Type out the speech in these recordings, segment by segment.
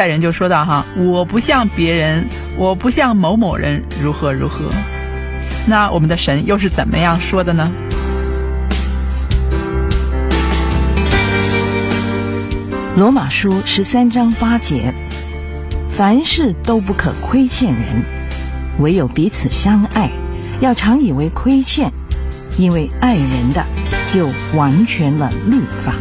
赛人就说到哈，我不像别人，我不像某某人如何如何。那我们的神又是怎么样说的呢？ 罗马书13章8节，凡事都不可亏欠人，唯有彼此相爱，要常以为亏欠，因为爱人的就完全了律法。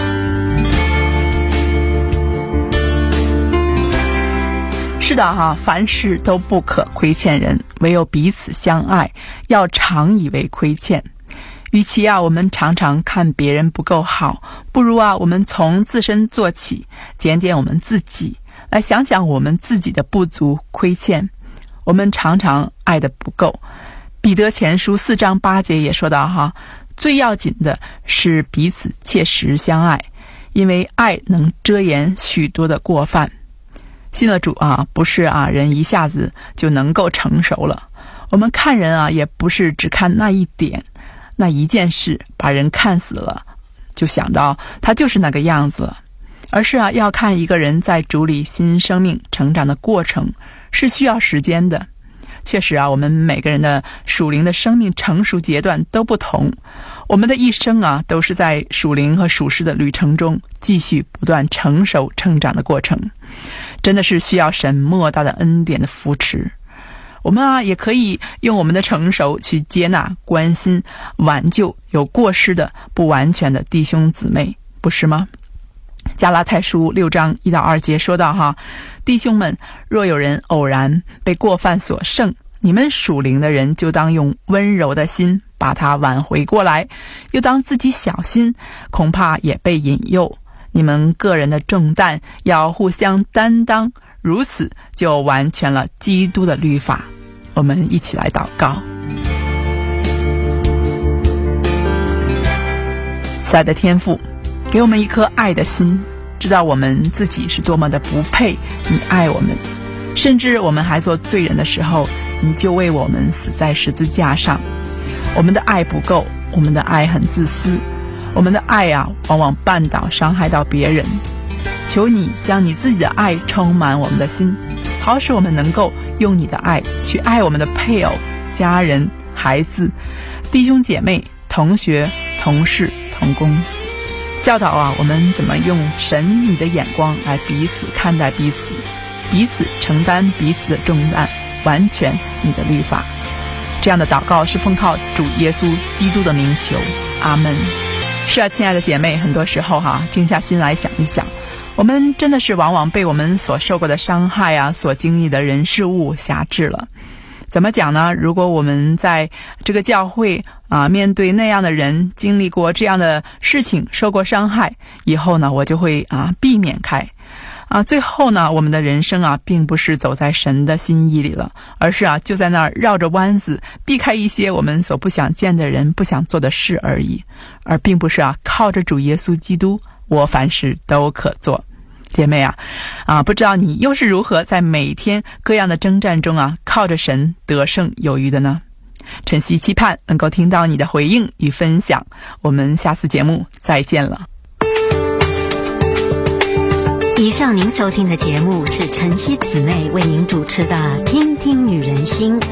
是的哈，凡事都不可亏欠人，唯有彼此相爱，要常以为亏欠。与其我们常常看别人不够好，不如我们从自身做起，检点我们自己，来想想我们自己的不足亏欠。我们常常爱的不够。彼得前书4章8节也说到哈，最要紧的是彼此切实相爱，因为爱能遮掩许多的过犯。信了主不是人一下子就能够成熟了。我们看人也不是只看那一点，那一件事把人看死了，就想到他就是那个样子了，而是要看一个人在主里新生命成长的过程，是需要时间的。确实我们每个人的属灵的生命成熟阶段都不同，我们的一生都是在属灵和属世的旅程中继续不断成熟成长的过程，真的是需要神莫大的恩典的扶持。我们也可以用我们的成熟去接纳、关心、挽救有过失的不完全的弟兄姊妹，不是吗？加拉太书6章1到2节说到弟兄们，若有人偶然被过犯所胜，你们属灵的人就当用温柔的心把他挽回过来，又当自己小心，恐怕也被引诱。你们个人的重担要互相担当，如此就完全了基督的律法。我们一起来祷告。慈爱的天父，给我们一颗爱的心，知道我们自己是多么的不配你爱我们，甚至我们还做罪人的时候，你就为我们死在十字架上。我们的爱不够，我们的爱很自私，我们的爱往往绊倒伤害到别人。求你将你自己的爱充满我们的心，好使我们能够用你的爱去爱我们的配偶、家人、孩子、弟兄姐妹、同学、同事、同工。教导我们怎么用神你的眼光来彼此看待彼此，彼此承担彼此的重担，完全你的律法。这样的祷告是奉靠主耶稣基督的名求，阿们。是亲爱的姐妹，很多时候静下心来想一想，我们真的是往往被我们所受过的伤害所经历的人事物辖制了。怎么讲呢？如果我们在这个教会面对那样的人，经历过这样的事情，受过伤害以后呢，我就会避免开最后呢，我们的人生并不是走在神的心意里了，而是就在那儿绕着弯子，避开一些我们所不想见的人、不想做的事而已，而并不是靠着主耶稣基督，我凡事都可做。姐妹不知道你又是如何在每天各样的征战中靠着神得胜有余的呢？晨曦期盼能够听到你的回应与分享，我们下次节目再见了。 以上您收听的节目是晨曦姊妹为您主持的《听听女人心》。